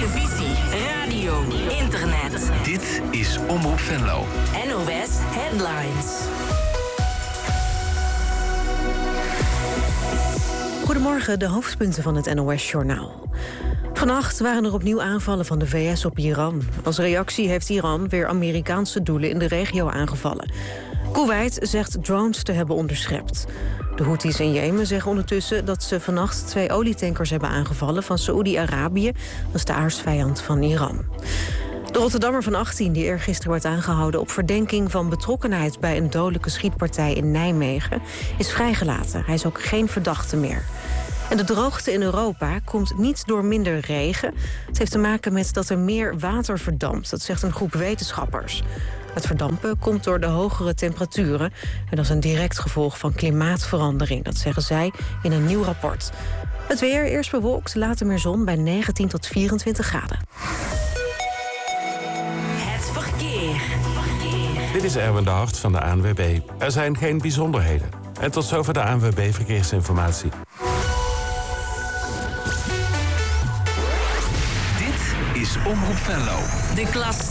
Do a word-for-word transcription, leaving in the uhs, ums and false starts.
televisie, radio, internet. Dit is Omroep Venlo. N O S Headlines. Goedemorgen, de hoofdpunten van het N O S-journaal. Vannacht waren er opnieuw aanvallen van de V S op Iran. Als reactie heeft Iran weer Amerikaanse doelen in de regio aangevallen. Kuwait zegt drones te hebben onderschept. De Houthis in Jemen zeggen ondertussen dat ze vannacht twee olietankers hebben aangevallen van Saoedi-Arabië. Dat is de aardsvijand van Iran. De Rotterdammer van achttien, die eergisteren werd aangehouden op verdenking van betrokkenheid bij een dodelijke schietpartij in Nijmegen, is vrijgelaten. Hij is ook geen verdachte meer. En de droogte in Europa komt niet door minder regen. Het heeft te maken met dat er meer water verdampt. Dat zegt een groep wetenschappers. Het verdampen komt door de hogere temperaturen. En dat is een direct gevolg van klimaatverandering. Dat zeggen zij in een nieuw rapport. Het weer, eerst bewolkt, later meer zon bij negentien tot vierentwintig graden. Het verkeer. Dit is Erwin de Hart van de A N W B. Er zijn geen bijzonderheden. En tot zover de A N W B Verkeersinformatie. Dit is Omroep Venlo. De klas